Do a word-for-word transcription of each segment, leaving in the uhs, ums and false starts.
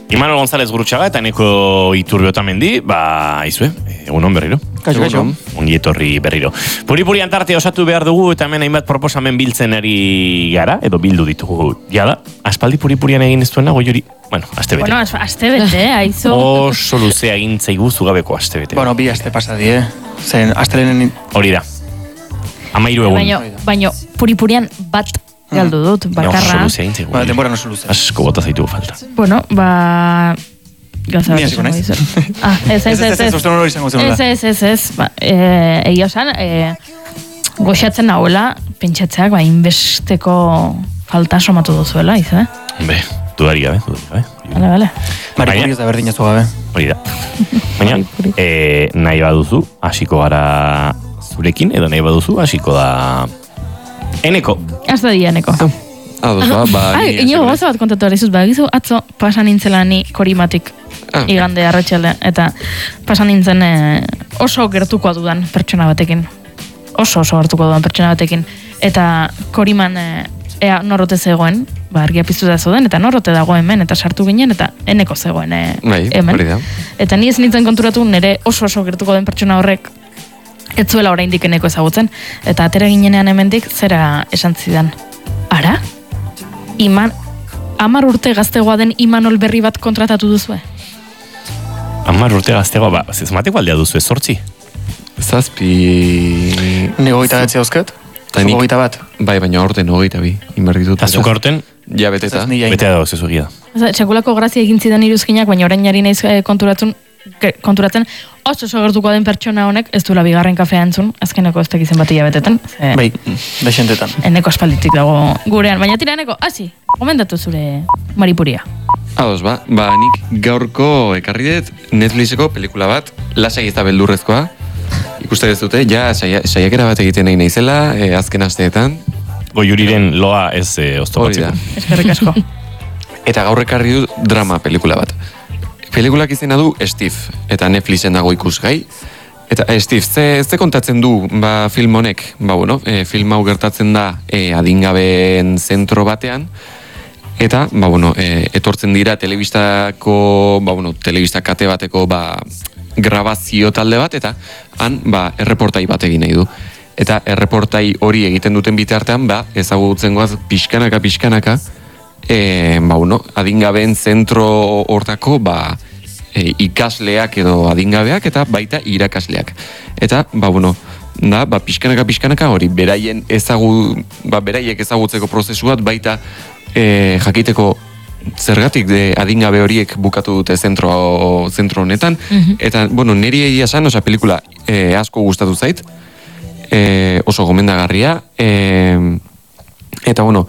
Imanol González Gurutxaga eta Eneko Iturbio Otamendi, ba, izue, egunon berriro. Kaixo, kaixo. Ongi etorri berriro. Puri-puri antartea osatu behar dugu eta hemen hainbat proposamen biltzen ari gara, edo bildu ditugu jada. Aspaldi puri-purian egin ez duena, goi hori, bueno, aste bete. Bueno, aste bete, aizu. Oso luzea egin zaigu zugabeko aste bete. Bueno, bi aste pasadi, eh? Zen, astelenen... Hori da. Amairu egun. Baino, baino, puri-purian bat galdu dut, bakarra. Oso luzea egin zaigu. Ba, denbora no luzea. Asko bota zaitugu falta. Bueno, ba... Gauza Ni hasiko naiz. Ah, ez, ez, ez, ez. Ez, ez, hori izango zenula. Ez, ez, ez, ez. Ba, eh, egia osan, eh, goxatzen nahuela, pentsatzeak, ba, inbesteko falta somatu duzuela, izu, eh? Be, dudari gabe, dudari gabe. Bale, bale. Maripuri ez da berdin ez gabe. Hori da. Baina, eh, nahi baduzu, hasiko gara zurekin, edo nahi baduzu, hasiko da... Eneko. Hasta dia, Eneko. Ados, ba, ba... Ai, ino goza bat kontatu hori zut, ba, gizu, atzo pasan nintzela ni korimatik Ah. igande arratsalde eta pasan nintzen eh, oso gertukoa dudan pertsona batekin. Oso oso gertukoa dudan pertsona batekin. Eta koriman eh, ea norrote zegoen, ba, argia piztuta zeuden, eta norrote dago hemen, eta sartu ginen, eta Eneko zegoen eh, Bai, hemen. hori da. Eta ni ez nintzen konturatu nire oso oso gertuko den pertsona horrek ez zuela oraindik Eneko ezagutzen, eta atera ginenean hemendik zera esan zidan. Ara? Iman, amar urte gaztegoa den Imanol berri bat kontratatu duzue? Amar urte gaztegoa, ba, zezmateko aldea duzu ez sortzi? Zazpi... Nego gaita gatzi hauzket? Ta nik- Zugo gaita bat? Bai, baina orten hogeita bi, inberditut. Eta zuka horten, Ja, beteta. Zaz ni jain. betea dago zezu egia. Oza, txakulako grazia egin zidan iruzkinak, baina orain jari naiz eh, konturatzen, ke- konturatzen oso oso gertuko den pertsona honek ez duela bigarren kafea entzun, azkeneko ez tekizen bat hilabeteten. ze Bai, desentetan. Eneko aspalditik dago gurean, baina tira Eneko, hasi, gomendatu zure maripuria. Ados, ba, ba, nik gaurko ekarri dut Netflixeko pelikula bat, lasai ez da beldurrezkoa. Ikuste ez dute, ja, saia, saiakera bat egiten nahi naizela, e, azken asteetan. Goiuriren loa ez e, Hori da. oztopatzeko. Eskerrik asko. Eta gaur ekarri dut drama pelikula bat. Pelikulak izena du Steve, eta Netflixen dago ikusgai. Eta eh, Steve, ze, ze kontatzen du ba, film honek? Ba, bueno, e, film hau gertatzen da e, adingabeen zentro batean, eta, ba, bueno, e, etortzen dira telebistako, ba, bueno, telebista kate bateko, ba, grabazio talde bat, eta han, ba, erreportai bat egin nahi du. Eta erreportai hori egiten duten bitartean, ba, ezagutzen goaz pixkanaka, pixkanaka, e, ba, bueno, adingabeen zentro hortako, ba, e, ikasleak edo adingabeak, eta baita irakasleak. Eta, ba, bueno, da, ba, pixkanaka, pixkanaka hori, beraien ezagu, ba, beraiek ezagutzeko prozesu bat, baita e, jakiteko zergatik de adingabe horiek bukatu dute zentro, zentro honetan. Mhm. Eta, bueno, niri egia esan, osa, pelikula e, asko gustatu zait, e, oso gomendagarria, e, eta, bueno,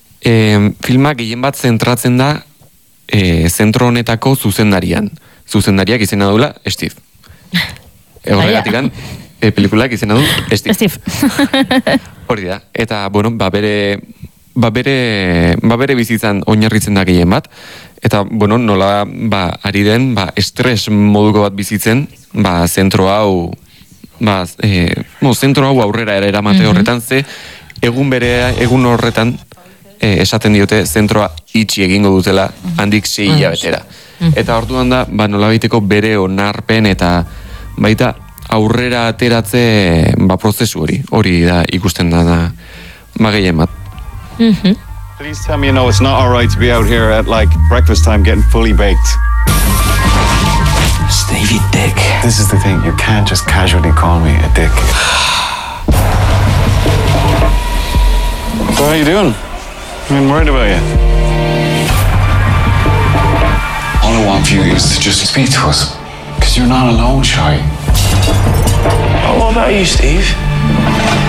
e, filmak gehien bat zentratzen da e, zentro honetako zuzendarian. Zuzendariak izena dula Steve. Horregatikan, e, pelikulak izena du Steve. Steve. Hori da. Eta, bueno, ba bere, ba bere, ba bere bizitzan oinarritzen da gehien bat. Eta, bueno, nola, ba, ari den, ba, estres moduko bat bizitzen, ba, zentro hau, ba, e, no, zentro hau aurrera ere eramate horretan, ze, egun bere, egun horretan, e, esaten diote, zentroa itxi egingo dutela, handik sei hilabetera. Eta orduan da, ba, nolabaiteko bere onarpen eta baita aurrera ateratze ba, prozesu hori, hori da ikusten da, da ba, gehien bat. Mhm. Please tell me you know it's not all right to be out here at like breakfast time getting fully baked. Stevie Dick. This is the thing, you can't just casually call me a dick. So how you doing? I'm worried about you. All I want for you is to just speak to us. Because you're not alone, Shy. How old are you, Steve?